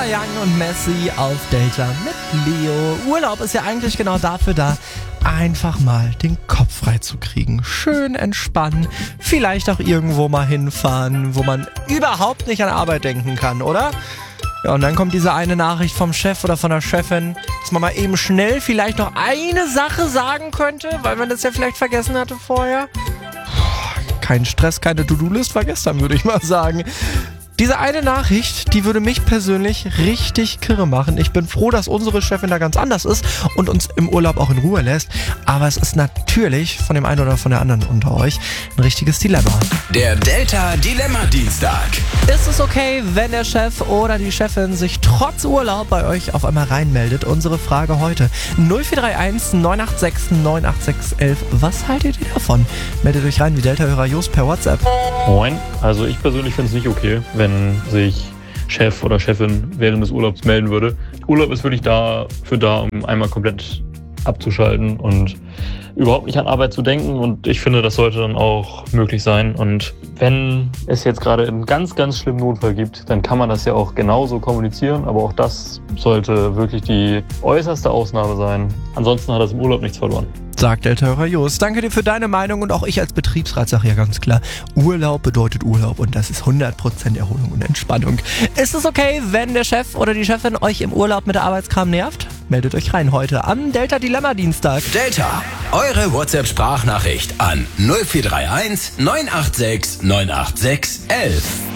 Young und Messi auf Delta mit Leo. Urlaub ist ja eigentlich genau dafür da, einfach mal den Kopf frei zu kriegen. Schön entspannen, vielleicht auch irgendwo mal hinfahren, wo man überhaupt nicht an Arbeit denken kann, oder? Ja, und dann kommt diese eine Nachricht vom Chef oder von der Chefin, dass man mal eben schnell vielleicht noch eine Sache sagen könnte, weil man das ja vielleicht vergessen hatte vorher. Kein Stress, keine To-Do-List war gestern, würde ich mal sagen. Diese eine Nachricht, die würde mich persönlich richtig kirre machen. Ich bin froh, dass unsere Chefin da ganz anders ist und uns im Urlaub auch in Ruhe lässt. Aber es ist natürlich von dem einen oder von der anderen unter euch ein richtiges Dilemma. Der Delta Dilemma Dienstag. Ist es okay, wenn der Chef oder die Chefin sich trotz Urlaub bei euch auf einmal reinmeldet? Unsere Frage heute 0431 986 98611. Was haltet ihr davon? Meldet euch rein wie Delta-Hörer Just per WhatsApp. Moin, also ich persönlich finde es nicht okay, wenn sich Chef oder Chefin während des Urlaubs melden würde. Urlaub ist wirklich dafür da, um einmal komplett abzuschalten und überhaupt nicht an Arbeit zu denken, und ich finde, das sollte dann auch möglich sein. Und wenn es jetzt gerade einen ganz, ganz schlimmen Notfall gibt, dann kann man das ja auch genauso kommunizieren, aber auch das sollte wirklich die äußerste Ausnahme sein. Ansonsten hat das im Urlaub nichts verloren. Sagt Delta-Hörer Just. Danke dir für deine Meinung, und auch ich als Betriebsrat sage ja ganz klar, Urlaub bedeutet Urlaub, und das ist 100% Erholung und Entspannung. Ist es okay, wenn der Chef oder die Chefin euch im Urlaub mit der Arbeitskram nervt? Meldet euch rein heute am Delta Dilemma Dienstag. Delta, eure WhatsApp-Sprachnachricht an 0431 986 986 11.